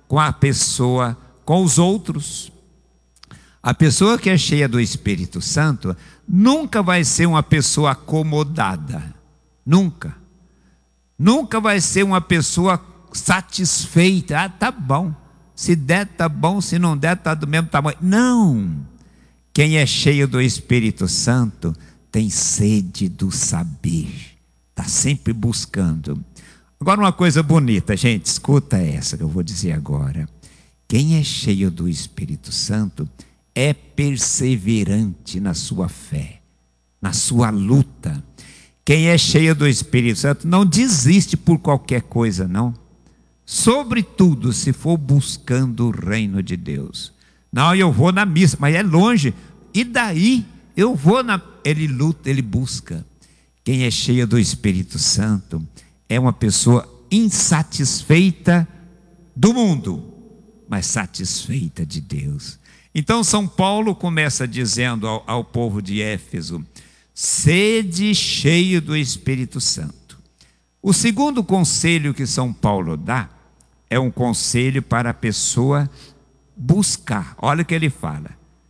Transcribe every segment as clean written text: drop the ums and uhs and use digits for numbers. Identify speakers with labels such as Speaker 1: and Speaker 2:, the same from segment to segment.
Speaker 1: com a pessoa, com os outros. A pessoa que é cheia do Espírito Santo nunca vai ser uma pessoa acomodada. Nunca. Nunca vai ser uma pessoa satisfeita. Ah, tá bom. Se der, tá bom. Se não der, tá do mesmo tamanho. Não. Quem é cheio do Espírito Santo tem sede do saber. Está sempre buscando. Agora uma coisa bonita, gente. Escuta essa que eu vou dizer agora. Quem é cheio do Espírito Santo é perseverante na sua fé, na sua luta. Quem é cheio do Espírito Santo não desiste por qualquer coisa, não. Sobretudo se for buscando o reino de Deus. Não, eu vou na missa, mas é longe. E daí? Eu vou na... Ele luta, ele busca. Quem é cheio do Espírito Santo é uma pessoa insatisfeita do mundo, mas satisfeita de Deus. Então São Paulo começa dizendo ao povo de Éfeso: sede cheio do Espírito Santo. O segundo conselho que São Paulo dá é um conselho para a pessoa buscar. Olha o que ele fala: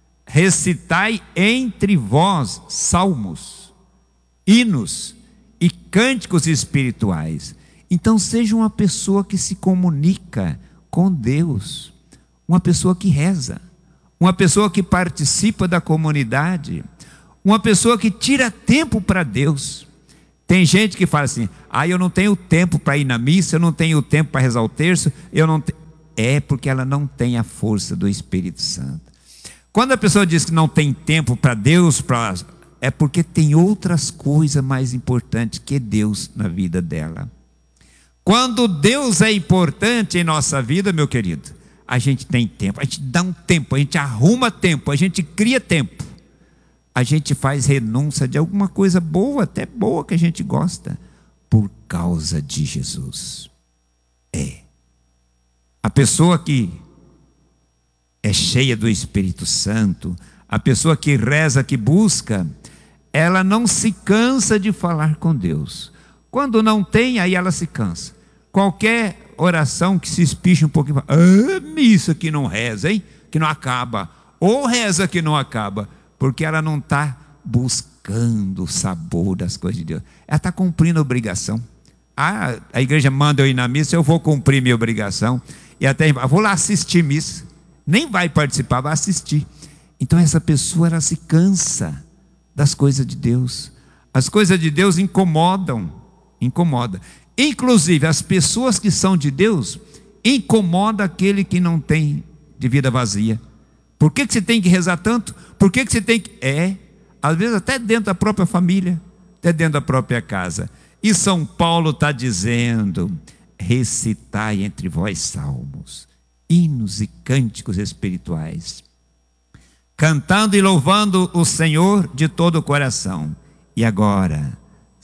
Speaker 1: recitai entre vós salmos, hinos e cânticos espirituais. Então seja uma pessoa que se comunica com Deus, uma pessoa que reza, uma pessoa que participa da comunidade, uma pessoa que tira tempo para Deus. Tem gente que fala assim: ah, eu não tenho tempo para ir na missa, eu não tenho tempo para rezar o terço, eu não tenho. É porque ela não tem a força do Espírito Santo. Quando a pessoa diz que não tem tempo para Deus, é porque tem outras coisas mais importantes que Deus na vida dela. Quando Deus é importante em nossa vida, meu querido, a gente tem tempo, a gente dá um tempo, a gente arruma tempo, a gente cria tempo. A gente faz renúncia de alguma coisa boa, até boa que a gente gosta, por causa de Jesus. A pessoa que é cheia do Espírito Santo, a pessoa que reza, que busca, ela não se cansa de falar com Deus. Quando não tem, aí ela se cansa. Qualquer oração que se espiche um pouquinho, missa que não reza, hein? Que não acaba. Ou reza que não acaba, porque ela não está buscando o sabor das coisas de Deus. Ela está cumprindo a obrigação. A igreja manda eu ir na missa, eu vou cumprir minha obrigação. E até vou lá assistir missa. Nem vai participar, vai assistir. Então essa pessoa, ela se cansa das coisas de Deus. As coisas de Deus incomodam. Inclusive as pessoas que são de Deus incomoda aquele que não tem de vida vazia. Por que você tem que rezar tanto? Por que você tem que... às vezes até dentro da própria família, até dentro da própria casa. E São Paulo está dizendo: recitai entre vós salmos, hinos e cânticos espirituais, cantando e louvando o Senhor de todo o coração. E agora,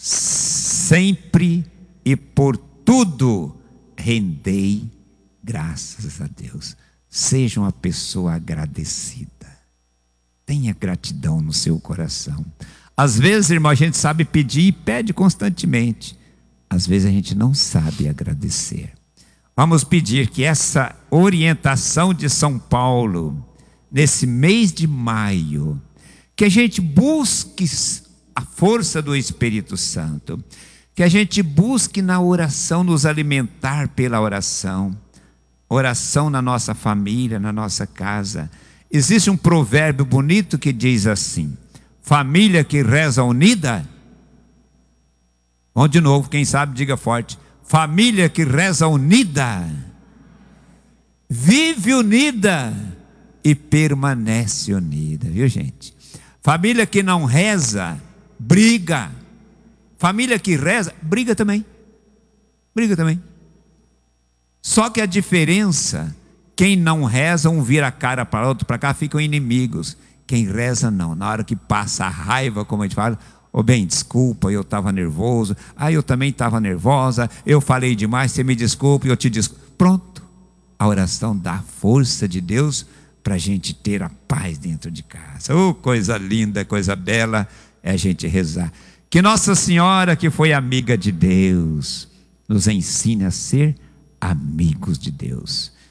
Speaker 1: sempre e por tudo, rendei graças a Deus. Seja uma pessoa agradecida. Tenha gratidão no seu coração. Às vezes, irmão, a gente sabe pedir e pede constantemente. Às vezes a gente não sabe agradecer. Vamos pedir que essa orientação de São Paulo, nesse mês de maio, que a gente busque a força do Espírito Santo, que a gente busque na oração nos alimentar pela oração, oração na nossa família, na nossa casa. Existe um provérbio bonito que diz assim: família que reza unida. Vamos de novo, quem sabe diga forte: família que reza unida, vive unida e permanece unida. Viu, gente? Família que não reza, briga. Família que reza, briga também. Só que a diferença, quem não reza, um vira a cara para outro, para cá, ficam inimigos. Quem reza não, na hora que passa a raiva, como a gente fala: bem, desculpa, eu estava nervoso, eu também estava nervosa, eu falei demais, você me desculpa, eu te desculpo. Pronto, a oração dá a força de Deus para a gente ter a paz dentro de casa. Coisa linda, coisa bela é a gente rezar. Que Nossa Senhora, que foi amiga de Deus, nos ensine a ser amigos de Deus.